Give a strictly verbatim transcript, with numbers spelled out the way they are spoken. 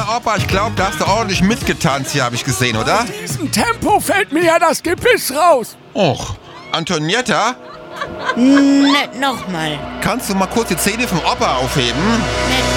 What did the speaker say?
Na, Opa, ich glaube, da hast du ordentlich mitgetanzt hier, habe ich gesehen, oder? In diesem Tempo fällt mir ja das Gebiss raus. Och, Antonietta, Nicht nochmal. kannst du mal kurz die Zähne vom Opa aufheben? Nicht